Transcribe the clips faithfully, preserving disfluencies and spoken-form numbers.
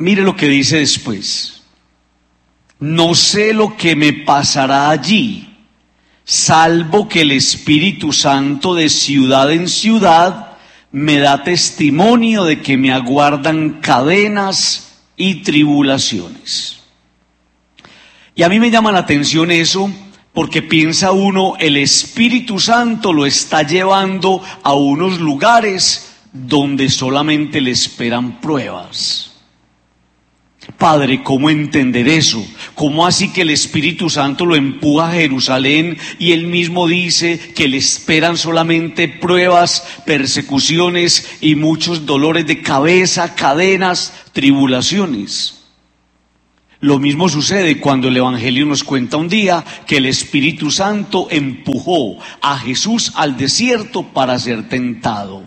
Mire lo que dice después. No sé lo que me pasará allí, salvo que el Espíritu Santo de ciudad en ciudad me da testimonio de que me aguardan cadenas y tribulaciones. Y a mí me llama la atención eso, porque piensa uno, el Espíritu Santo lo está llevando a unos lugares donde solamente le esperan pruebas. Padre, ¿cómo entender eso? ¿Cómo así que el Espíritu Santo lo empuja a Jerusalén y él mismo dice que le esperan solamente pruebas, persecuciones y muchos dolores de cabeza, cadenas, tribulaciones? Lo mismo sucede cuando el Evangelio nos cuenta un día que el Espíritu Santo empujó a Jesús al desierto para ser tentado.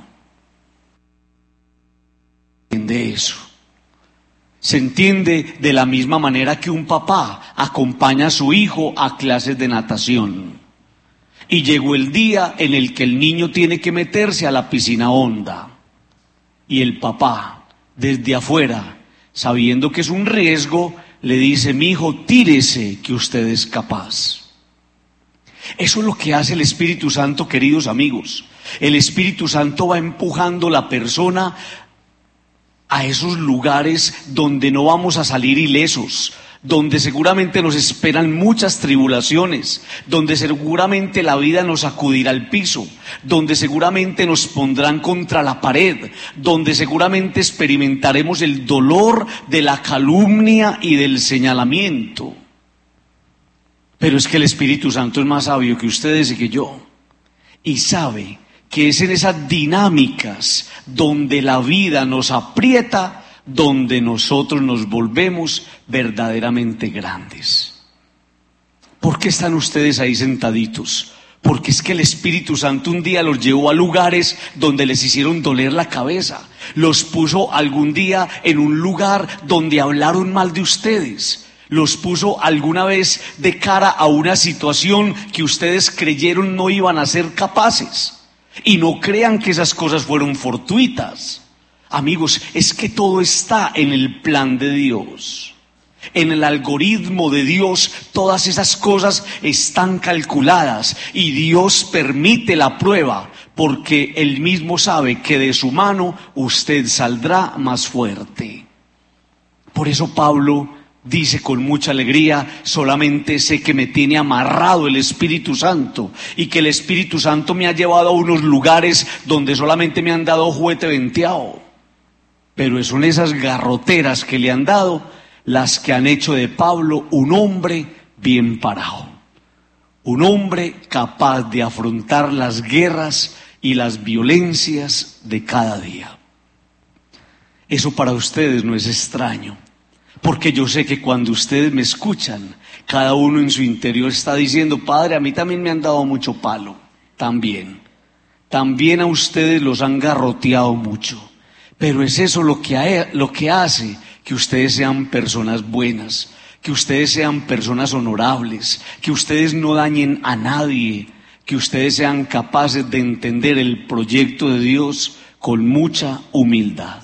¿Entiende eso? Se entiende de la misma manera que un papá acompaña a su hijo a clases de natación. Y llegó el día en el que el niño tiene que meterse a la piscina honda. Y el papá, desde afuera, sabiendo que es un riesgo, le dice: mi hijo, tírese, que usted es capaz. Eso es lo que hace el Espíritu Santo, queridos amigos. El Espíritu Santo va empujando a la persona a esos lugares donde no vamos a salir ilesos, donde seguramente nos esperan muchas tribulaciones, donde seguramente la vida nos sacudirá al piso, donde seguramente nos pondrán contra la pared, donde seguramente experimentaremos el dolor de la calumnia y del señalamiento. Pero es que el Espíritu Santo es más sabio que ustedes y que yo, y sabe que es en esas dinámicas donde la vida nos aprieta, donde nosotros nos volvemos verdaderamente grandes. ¿Por qué están ustedes ahí sentaditos? Porque es que el Espíritu Santo un día los llevó a lugares donde les hicieron doler la cabeza. Los puso algún día en un lugar donde hablaron mal de ustedes. Los puso alguna vez de cara a una situación que ustedes creyeron no iban a ser capaces. Y no crean que esas cosas fueron fortuitas. Amigos, es que todo está en el plan de Dios. En el algoritmo de Dios, todas esas cosas están calculadas y Dios permite la prueba porque Él mismo sabe que de su mano usted saldrá más fuerte. Por eso Pablo dice con mucha alegría: solamente sé que me tiene amarrado el Espíritu Santo y que el Espíritu Santo me ha llevado a unos lugares donde solamente me han dado juguete venteado. Pero son esas garroteras que le han dado las que han hecho de Pablo un hombre bien parado. Un hombre capaz de afrontar las guerras y las violencias de cada día. Eso para ustedes no es extraño. Porque yo sé que cuando ustedes me escuchan, cada uno en su interior está diciendo: Padre, a mí también me han dado mucho palo. También. También a ustedes los han garroteado mucho. Pero es eso lo que, ha, lo que hace que ustedes sean personas buenas, que ustedes sean personas honorables, que ustedes no dañen a nadie, que ustedes sean capaces de entender el proyecto de Dios con mucha humildad.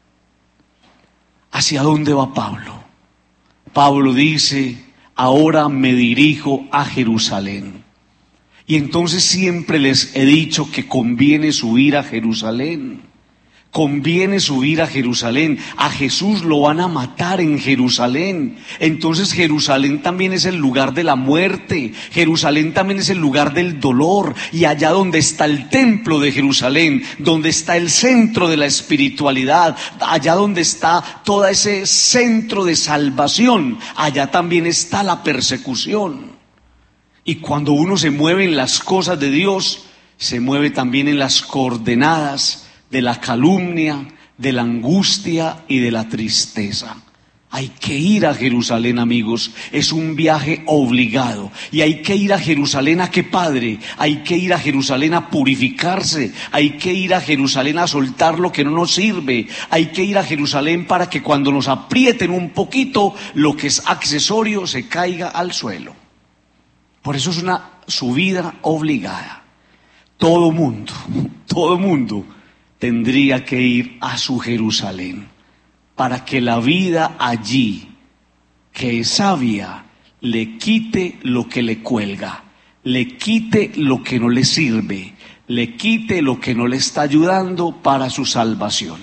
¿Hacia dónde va Pablo? Pablo dice: ahora me dirijo a Jerusalén. Y entonces siempre les he dicho que conviene subir a Jerusalén. Conviene subir a Jerusalén. A Jesús lo van a matar en Jerusalén. Entonces Jerusalén también es el lugar de la muerte. Jerusalén también es el lugar del dolor. Y allá donde está el templo de Jerusalén, donde está el centro de la espiritualidad, allá donde está todo ese centro de salvación, allá también está la persecución. Y cuando uno se mueve en las cosas de Dios, se mueve también en las coordenadas de la calumnia, de la angustia y de la tristeza. Hay que ir a Jerusalén, amigos, es un viaje obligado. Y hay que ir a Jerusalén, ¿a qué, Padre? Hay que ir a Jerusalén a purificarse, hay que ir a Jerusalén a soltar lo que no nos sirve, hay que ir a Jerusalén para que cuando nos aprieten un poquito, lo que es accesorio se caiga al suelo. Por eso es una subida obligada. Todo mundo, todo mundo tendría que ir a su Jerusalén. para que la vida allí, que es sabia, le quite lo que le cuelga, le quite lo que no le sirve, le quite lo que no le está ayudando para su salvación.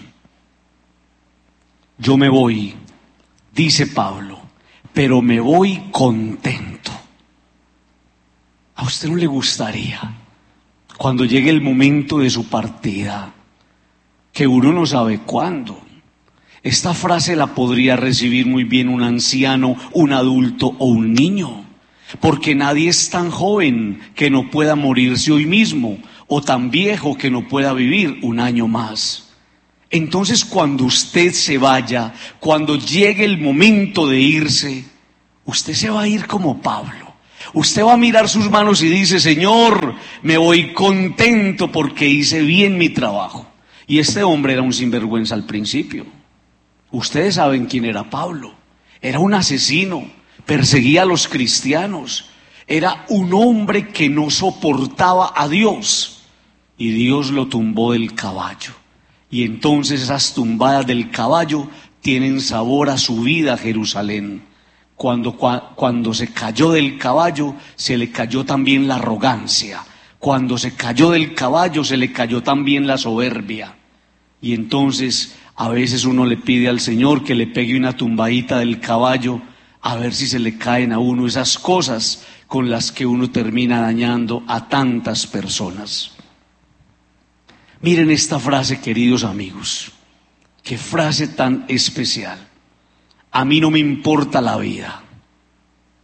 Yo me voy, dice Pablo, pero me voy contento. ¿A usted no le gustaría, cuando llegue el momento de su partida, que uno no sabe cuándo? Esta frase la podría recibir muy bien un anciano, un adulto o un niño, porque nadie es tan joven que no pueda morirse hoy mismo, o tan viejo que no pueda vivir un año más. Entonces, cuando usted se vaya, cuando llegue el momento de irse, usted se va a ir como Pablo. Usted va a mirar sus manos y dice: Señor, me voy contento porque hice bien mi trabajo. Y este hombre era un sinvergüenza al principio. Ustedes saben quién era Pablo. Era un asesino, perseguía a los cristianos. Era un hombre que no soportaba a Dios. Y Dios lo tumbó del caballo. Y entonces esas tumbadas del caballo tienen sabor a su vida a Jerusalén. Cuando, cuando se cayó del caballo, se le cayó también la arrogancia. Cuando se cayó del caballo, se le cayó también la soberbia. Y entonces, a veces uno le pide al Señor que le pegue una tumbadita del caballo, a ver si se le caen a uno esas cosas con las que uno termina dañando a tantas personas. Miren esta frase, queridos amigos. Qué frase tan especial. A mí no me importa la vida.